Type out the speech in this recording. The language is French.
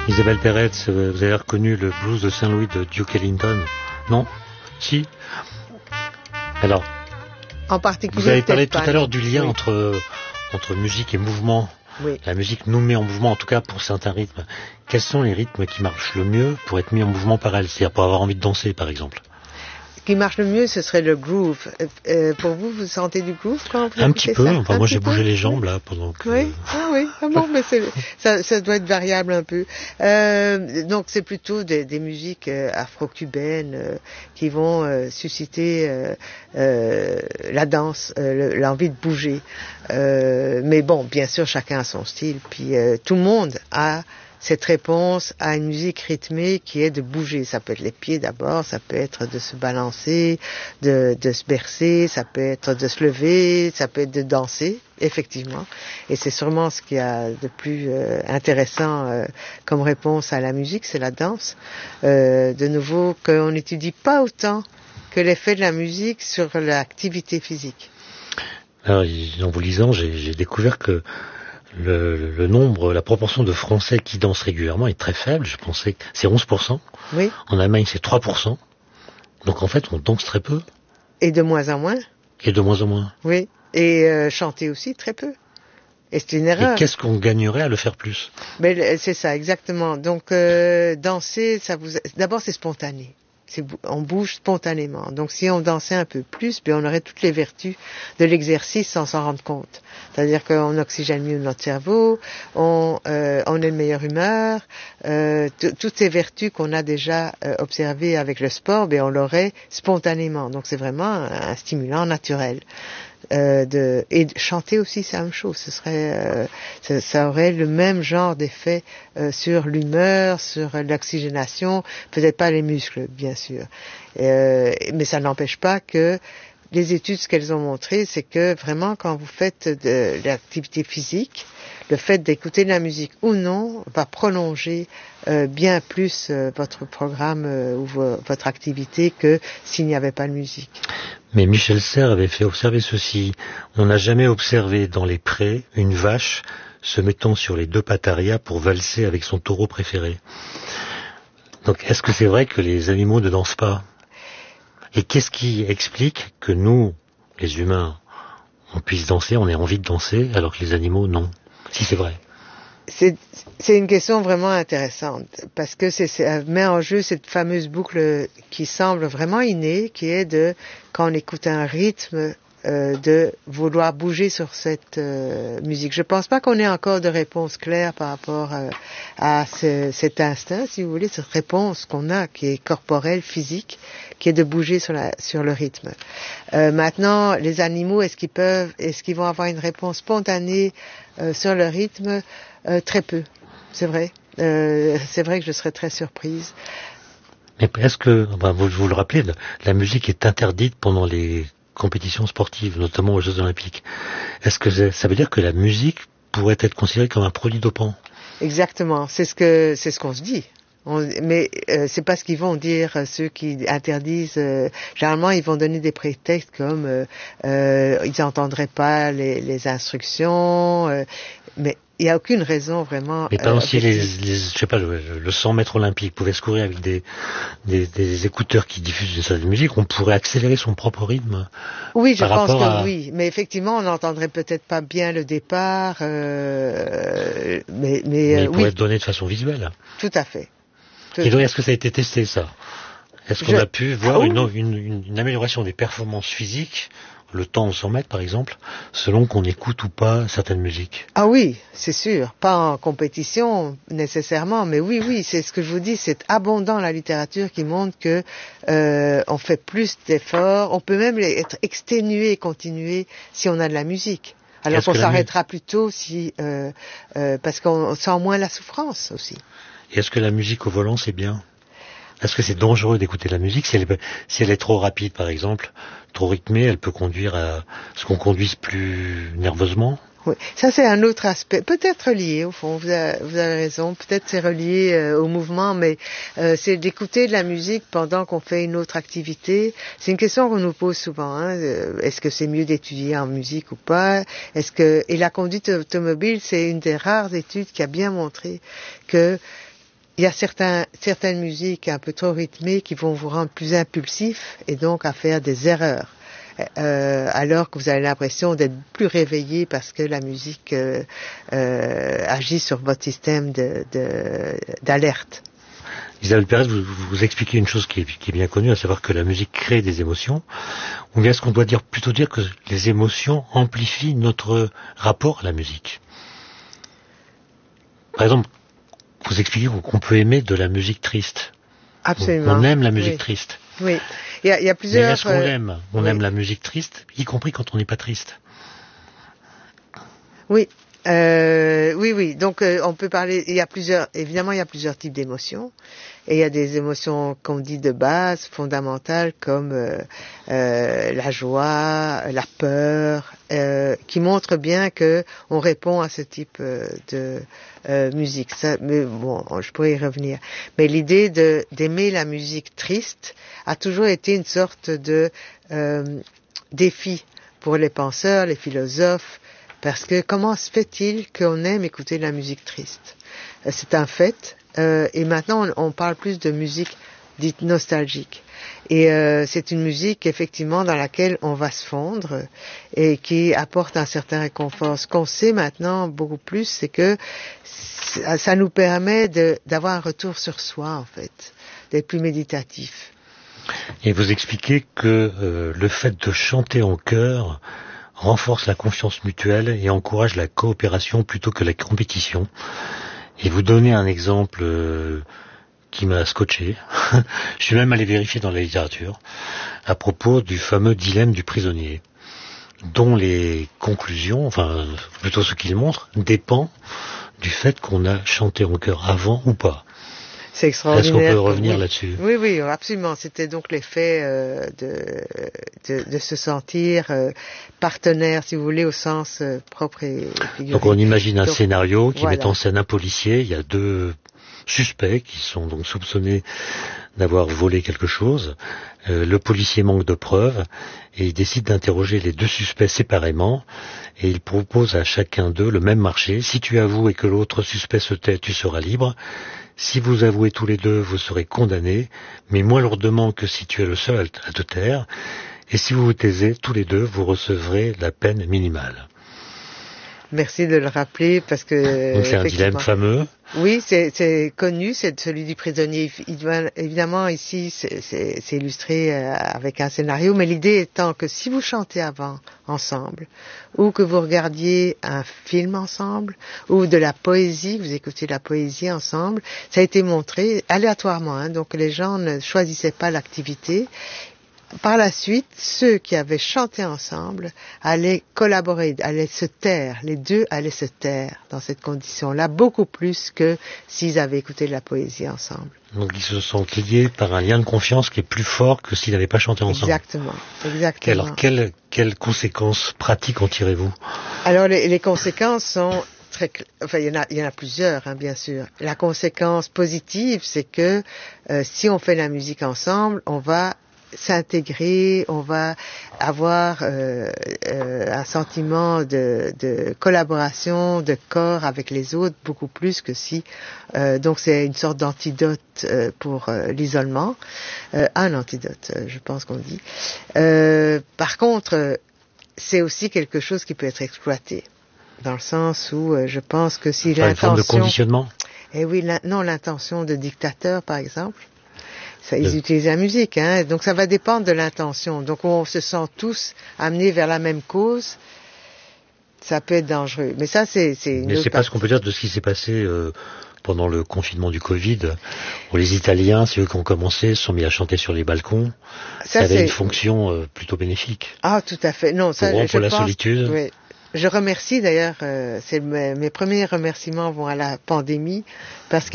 Isabelle Peretz, vous avez reconnu le blues de Saint-Louis de Duke Ellington? Non? Si? Alors, en particulier, vous avez parlé tout à l'heure du lien oui. entre musique et mouvement. Oui. La musique nous met en mouvement, en tout cas pour certains rythmes. Quels sont les rythmes qui marchent le mieux pour être mis en mouvement par elle? C'est-à-dire pour avoir envie de danser, par exemple. Ce qui marche le mieux, ce serait le groove. Pour vous, vous sentez du groove quand vous Un petit peu. ça? Enfin, moi, j'ai bougé les jambes là pendant que. Oui. Ah oui. Ah bon, mais ça doit être variable un peu. Donc, c'est plutôt des musiques afro-cubaines qui vont susciter la danse, l'envie de bouger. Mais bon, bien sûr, chacun a son style. Puis tout le monde a cette réponse à une musique rythmée qui est de bouger. Ça peut être les pieds d'abord, ça peut être de se balancer, de se bercer, ça peut être de se lever, ça peut être de danser, effectivement. Et c'est sûrement ce qu'il y a de plus intéressant comme réponse à la musique, c'est la danse. De nouveau, qu'on n'étudie pas autant que l'effet de la musique sur l'activité physique. Alors, en vous lisant, j'ai découvert que la proportion de Français qui dansent régulièrement est très faible. Je pensais que c'est 11%. Oui. En Allemagne, c'est 3%. Donc en fait, on danse très peu. Et de moins en moins. Et de moins en moins. Oui. Et chanter aussi très peu. Et c'est une erreur. Et qu'est-ce qu'on gagnerait à le faire plus? Mais c'est ça, exactement. Donc danser, d'abord c'est spontané. On bouge spontanément. Donc si on dansait un peu plus, on aurait toutes les vertus de l'exercice sans s'en rendre compte. C'est-à-dire qu'on oxygène mieux notre cerveau, on est de meilleure humeur, toutes ces vertus qu'on a déjà observées avec le sport, on l'aurait spontanément. Donc c'est vraiment un stimulant naturel. Et chanter aussi, c'est la même chose. Ça aurait le même genre d'effet sur l'humeur, sur l'oxygénation, peut-être pas les muscles, bien sûr. Mais ça n'empêche pas que les études, ce qu'elles ont montré, c'est que vraiment, quand vous faites de l'activité physique, le fait d'écouter de la musique ou non va prolonger bien plus votre programme ou votre activité que s'il n'y avait pas de musique. Mais Michel Serres avait fait observer ceci. On n'a jamais observé dans les prés une vache se mettant sur les deux pattes arrière pour valser avec son taureau préféré. Donc, est-ce que c'est vrai que les animaux ne dansent pas? Et qu'est-ce qui explique que nous, les humains, on puisse danser, on ait envie de danser, alors que les animaux, non? Si c'est vrai. C'est une question vraiment intéressante, parce que ça met en jeu cette fameuse boucle qui semble vraiment innée, qui est quand on écoute un rythme, de vouloir bouger sur cette musique. Je pense pas qu'on ait encore de réponse claire par rapport à cet instinct, si vous voulez, cette réponse qu'on a, qui est corporelle, physique, qui est de bouger sur le rythme. Maintenant, les animaux, est-ce qu'ils vont avoir une réponse spontanée sur le rythme? Très peu, c'est vrai. C'est vrai que je serais très surprise. Mais est-ce que, vous le rappelez, la musique est interdite pendant les compétitions sportives, notamment aux Jeux Olympiques. Est-ce que ça veut dire que la musique pourrait être considérée comme un produit dopant? Exactement, c'est ce qu'on se dit. Mais c'est pas ce qu'ils vont dire ceux qui interdisent. Généralement, ils vont donner des prétextes comme ils n'entendraient pas les instructions, mais il n'y a aucune raison vraiment. Mais par exemple, si je sais pas, le 100 mètres olympique pouvait se courir avec des écouteurs qui diffusent une certaine musique, on pourrait accélérer son propre rythme. Oui, je pense que oui. Mais effectivement, on n'entendrait peut-être pas bien le départ, mais il pourrait oui. être donné de façon visuelle. Tout à fait. Et donc, est-ce que ça a été testé, ça? Est-ce qu'on a pu voir une amélioration des performances physiques, le temps au 100 mètres par exemple, selon qu'on écoute ou pas certaines musiques? Ah oui, c'est sûr. Pas en compétition nécessairement, mais oui, c'est ce que je vous dis, c'est abondant la littérature qui montre que on fait plus d'efforts, on peut même être exténué et continuer si on a de la musique. Alors qu'on s'arrêtera plus tôt parce qu'on sent moins la souffrance aussi. Et est-ce que la musique au volant, c'est bien? Est-ce que c'est dangereux d'écouter la musique? Si elle est trop rapide, par exemple, trop rythmée, elle peut conduire à ce qu'on conduise plus nerveusement? Oui, ça c'est un autre aspect, peut-être relié au fond, vous avez raison, peut-être c'est relié au mouvement, mais c'est d'écouter de la musique pendant qu'on fait une autre activité. C'est une question qu'on nous pose souvent, hein. Est-ce que c'est mieux d'étudier en musique ou pas? Et la conduite automobile, c'est une des rares études qui a bien montré que il y a certaines musiques un peu trop rythmées qui vont vous rendre plus impulsif et donc à faire des erreurs. Alors que vous avez l'impression d'être plus réveillé parce que la musique agit sur votre système d'alerte. Isabelle Pérez, vous expliquez une chose qui est bien connue, à savoir que la musique crée des émotions, ou bien est-ce qu'on doit plutôt dire que les émotions amplifient notre rapport à la musique? Par exemple, vous expliquez qu'on peut aimer de la musique triste. Absolument. On aime la musique triste. Oui. Il y a plusieurs... Mais est-ce qu'on l'aime? On aime la musique triste, y compris quand on n'est pas triste. Oui. Oui. Donc, on peut parler, évidemment, il y a plusieurs types d'émotions. Et il y a des émotions qu'on dit de base, fondamentales, comme la joie, la peur, qui montrent bien que on répond à ce type de musique. Ça, mais bon, je pourrais y revenir. Mais l'idée d'aimer la musique triste a toujours été une sorte de défi pour les penseurs, les philosophes. Parce que comment se fait-il qu'on aime écouter de la musique triste? C'est un fait. Et maintenant, on parle plus de musique dite nostalgique. Et c'est une musique, effectivement, dans laquelle on va se fondre et qui apporte un certain réconfort. Ce qu'on sait maintenant beaucoup plus, c'est que ça nous permet d'avoir un retour sur soi, en fait, d'être plus méditatif. Et vous expliquez que le fait de chanter en chœur renforce la confiance mutuelle et encourage la coopération plutôt que la compétition. Et vous donnez un exemple qui m'a scotché. Je suis même allé vérifier dans la littérature à propos du fameux dilemme du prisonnier, dont les conclusions, enfin plutôt ce qu'il montre, dépend du fait qu'on a chanté en chœur avant ou pas. C'est extraordinaire. Est-ce qu'on peut revenir là-dessus? Oui, absolument. C'était donc l'effet de se sentir partenaire, si vous voulez, au sens propre et figuré. Donc on imagine un scénario qui met en scène un policier. Il y a deux suspects qui sont donc soupçonnés d'avoir volé quelque chose. Le policier manque de preuves et il décide d'interroger les deux suspects séparément et il propose à chacun d'eux le même marché. Si tu avoues et que l'autre suspect se tait, tu seras libre. Si vous avouez tous les deux, vous serez condamnés, mais moins lourdement que si tu es le seul à te taire. Et si vous vous taisez, tous les deux, vous recevrez la peine minimale. Merci de le rappeler parce que... Donc c'est un dilemme fameux. Oui, c'est connu, c'est celui du prisonnier. Évidemment, ici, c'est illustré avec un scénario, mais l'idée étant que si vous chantez avant ensemble, ou que vous regardiez un film ensemble, ou de la poésie, vous écoutez la poésie ensemble, ça a été montré aléatoirement, hein, donc les gens ne choisissaient pas l'activité. Par la suite, ceux qui avaient chanté ensemble allaient collaborer, allaient se taire. Les deux allaient se taire dans cette condition-là, beaucoup plus que s'ils avaient écouté de la poésie ensemble. Donc ils se sont liés par un lien de confiance qui est plus fort que s'ils n'avaient pas chanté ensemble. Exactement. Alors quelles conséquences pratiques en tirez-vous? Alors les conséquences sont il y en a plusieurs, hein, bien sûr. La conséquence positive, c'est que si on fait la musique ensemble, on va s'intégrer, on va avoir un sentiment de collaboration, de corps avec les autres, beaucoup plus que si... donc c'est une sorte d'antidote pour l'isolement. Un antidote, je pense qu'on dit. Par contre, c'est aussi quelque chose qui peut être exploité, dans le sens où je pense que si l'intention... Une forme de conditionnement? Eh oui, l'intention de dictateur, par exemple. Ils utilisent la musique, hein, donc ça va dépendre de l'intention. Donc on se sent tous amenés vers la même cause, ça peut être dangereux. Mais ça, c'est une Mais c'est pas ce qu'on peut dire de ce qui s'est passé pendant le confinement du Covid, où les Italiens, c'est eux qui ont commencé, se sont mis à chanter sur les balcons. Ça avait une fonction plutôt bénéfique. Ah, tout à fait. Non, ça, pour rompre la solitude. Oui. Je remercie d'ailleurs, mes premiers remerciements vont à la pandémie, parce que